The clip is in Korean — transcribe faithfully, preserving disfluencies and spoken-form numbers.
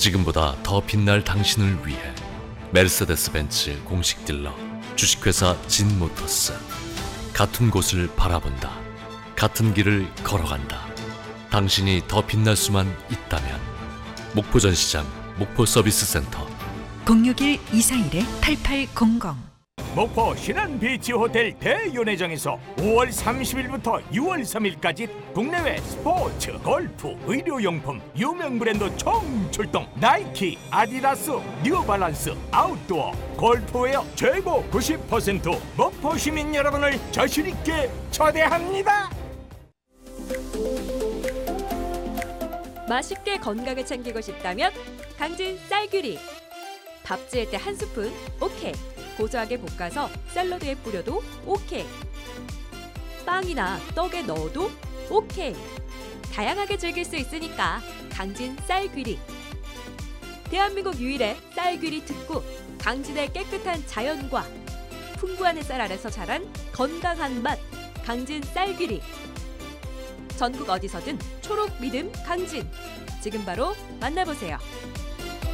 지금보다 더 빛날 당신을 위해 메르세데스 벤츠 공식 딜러 주식회사 진모터스. 같은 곳을 바라본다. 같은 길을 걸어간다. 당신이 더 빛날 수만 있다면 목포전시장 목포서비스센터 공육일 이사일 팔팔공공. 목포 신안비치호텔 대연회장에서 오월 삼십일부터 유월 삼일까지 국내외 스포츠, 골프, 의료용품, 유명 브랜드 총출동. 나이키, 아디다스, 뉴발란스, 아웃도어, 골프웨어 최고 구십 퍼센트 목포 시민 여러분을 저실있게 초대합니다. 맛있게 건강을 챙기고 싶다면 강진 쌀귀리. 밥 지을 때 한 스푼 오케이. 고소하게 볶아서 샐러드에 뿌려도 오케이. 빵이나 떡에 넣어도 오케이. 다양하게 즐길 수 있으니까 강진 쌀귀리. 대한민국 유일의 쌀귀리 특구. 강진의 깨끗한 자연과 풍부한 햇살 아래서 자란 건강한 맛 강진 쌀귀리. 전국 어디서든 초록 믿음 강진. 지금 바로 만나보세요.